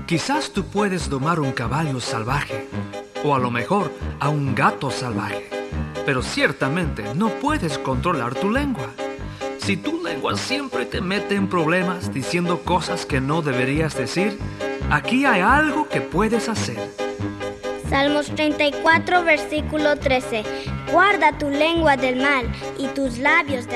Quizás tú puedes domar un caballo salvaje, o a lo mejor a un gato salvaje, pero ciertamente no puedes controlar tu lengua. Si tu lengua siempre te mete en problemas diciendo cosas que no deberías decir, aquí hay algo que puedes hacer. Salmos 34, versículo 13. Guarda tu lengua del mal y tus labios de